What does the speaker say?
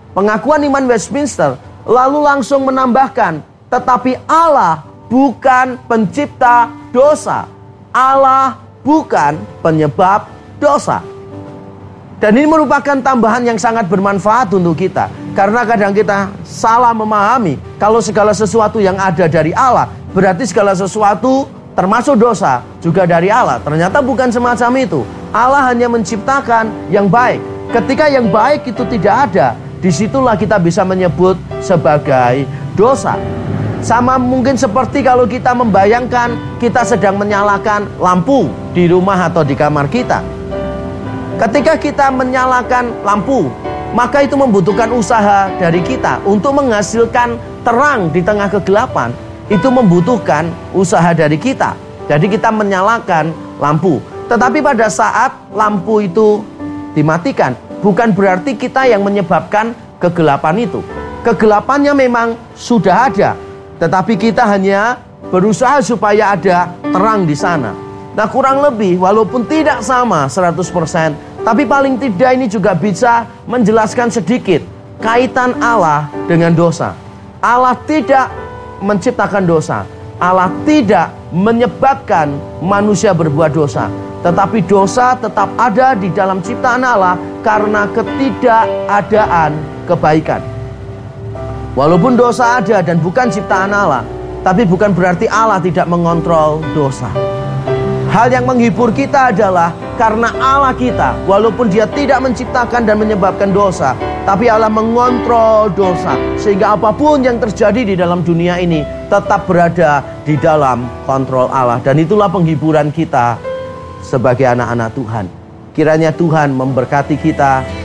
Pengakuan iman Westminster lalu langsung menambahkan, tetapi Allah bukan pencipta dosa. Allah bukan penyebab dosa. Dan ini merupakan tambahan yang sangat bermanfaat untuk kita. Karena kadang kita salah memahami kalau segala sesuatu yang ada dari Allah, berarti segala sesuatu termasuk dosa juga dari Allah. Ternyata bukan semacam itu. Allah hanya menciptakan yang baik. Ketika yang baik itu tidak ada, disitulah kita bisa menyebut sebagai dosa. Sama mungkin seperti kalau kita membayangkan kita sedang menyalakan lampu di rumah atau di kamar kita. Ketika kita menyalakan lampu, maka itu membutuhkan usaha dari kita untuk menghasilkan terang di tengah kegelapan. Itu membutuhkan usaha dari kita. Jadi kita menyalakan lampu. Tetapi pada saat lampu itu dimatikan, bukan berarti kita yang menyebabkan kegelapan itu. Kegelapannya memang sudah ada, tetapi kita hanya berusaha supaya ada terang di sana. Nah, kurang lebih walaupun tidak sama 100%, tapi paling tidak ini juga bisa menjelaskan sedikit kaitan Allah dengan dosa. Allah tidak menciptakan dosa. Allah tidak menyebabkan manusia berbuat dosa. Tetapi dosa tetap ada di dalam ciptaan Allah karena ketidakadaan kebaikan. Walaupun dosa ada dan bukan ciptaan Allah, tapi bukan berarti Allah tidak mengontrol dosa. Hal yang menghibur kita adalah karena Allah kita, walaupun dia tidak menciptakan dan menyebabkan dosa, tapi Allah mengontrol dosa. Sehingga apapun yang terjadi di dalam dunia ini tetap berada di dalam kontrol Allah. Dan itulah penghiburan kita sebagai anak-anak Tuhan. Kiranya Tuhan memberkati kita